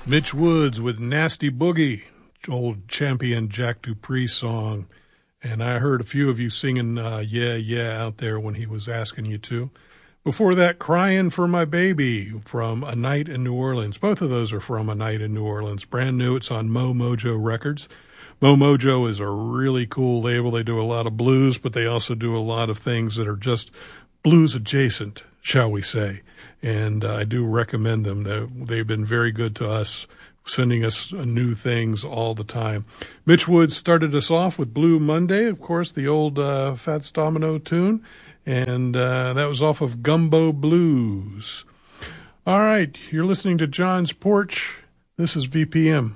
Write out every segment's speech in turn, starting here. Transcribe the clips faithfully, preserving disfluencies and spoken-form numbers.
Mitch Woods with Nasty Boogie, old champion Jack Dupree song. And I heard a few of you singing uh, Yeah, Yeah out there when he was asking you to. Before that, Crying for My Baby from A Night in New Orleans. Both of those are from A Night in New Orleans. Brand new. It's on Mo Mojo Records. Mo Mojo is a really cool label. They do a lot of blues, but they also do a lot of things that are just blues adjacent, shall we say. And uh, I do recommend them. They're, they've been very good to us, sending us new things all the time. Mitch Woods started us off with Blue Monday, of course, the old uh, Fats Domino tune. And uh, that was off of Gumbo Blues. All right, you're listening to John's Porch. This is V P M.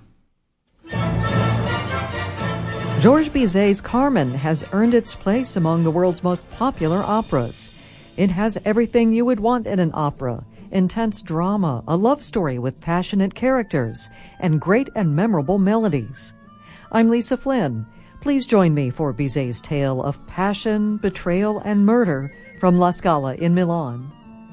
Georges Bizet's Carmen has earned its place among the world's most popular operas. It has everything you would want in an opera: intense drama, a love story with passionate characters, and great and memorable melodies. I'm Lisa Flynn. Please join me for Bizet's tale of passion, betrayal, and murder from La Scala in Milan.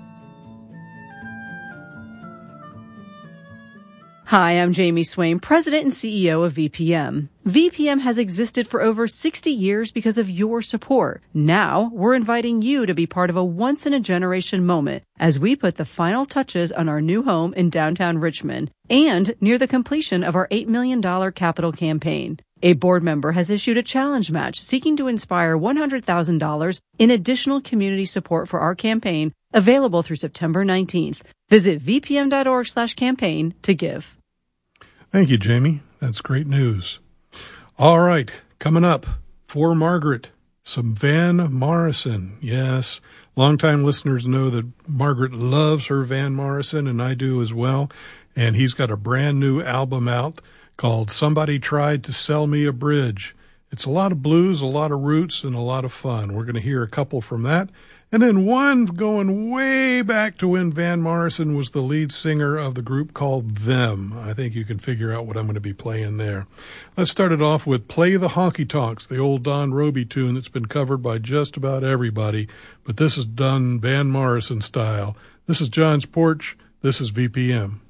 Hi, I'm Jamie Swain, President and C E O of V P M. V P M has existed for over sixty years because of your support. Now, we're inviting you to be part of a once-in-a-generation moment as we put the final touches on our new home in downtown Richmond and near the completion of our eight million dollars capital campaign. A board member has issued a challenge match seeking to inspire one hundred thousand dollars in additional community support for our campaign, available through September nineteenth. Visit vpm.org slash campaign to give. Thank you, Jamie. That's great news. All right, coming up, for Margaret, some Van Morrison. Yes, longtime listeners know that Margaret loves her Van Morrison, and I do as well. And he's got a brand new album out called Somebody Tried to Sell Me a Bridge. It's a lot of blues, a lot of roots, and a lot of fun. We're going to hear a couple from that. And then one going way back to when Van Morrison was the lead singer of the group called Them. I think you can figure out what I'm going to be playing there. Let's start it off with Play the Honky Tonks, the old Don Roby tune that's been covered by just about everybody. But this is done Van Morrison style. This is John's Porch. This is V P M.